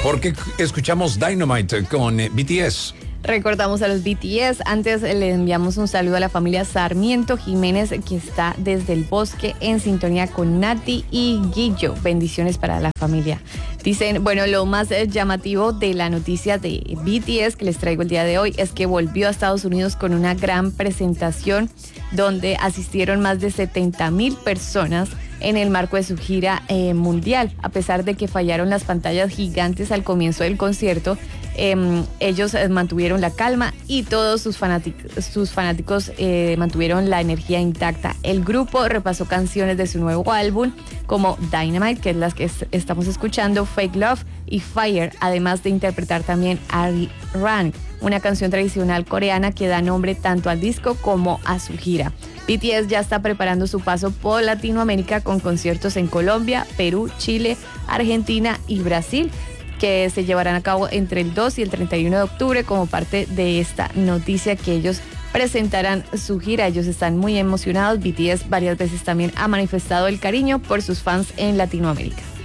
porque escuchamos Dynamite con BTS. Recordamos a los BTS. Antes le enviamos un saludo a la familia Sarmiento Jiménez, que está desde el Bosque en sintonía con Nati y Guillo. Bendiciones para la familia. Dicen, bueno, lo más llamativo de la noticia de BTS que les traigo el día de hoy es que volvió a Estados Unidos con una gran presentación donde asistieron más de 70,000 personas en el marco de su gira mundial. A pesar de que fallaron las pantallas gigantes al comienzo del concierto, ellos mantuvieron la calma y todos sus fanáticos mantuvieron la energía intacta. El grupo repasó canciones de su nuevo álbum como Dynamite, que es las que estamos escuchando, Fake Love y Fire, además de interpretar también Ari Rang, una canción tradicional coreana que da nombre tanto al disco como a su gira. BTS ya está preparando su paso por Latinoamérica con conciertos en Colombia, Perú, Chile, Argentina y Brasil, que se llevarán a cabo entre el 2 y el 31 de octubre como parte de esta noticia que ellos presentarán su gira. Ellos están muy emocionados. BTS varias veces también ha manifestado el cariño por sus fans en Latinoamérica.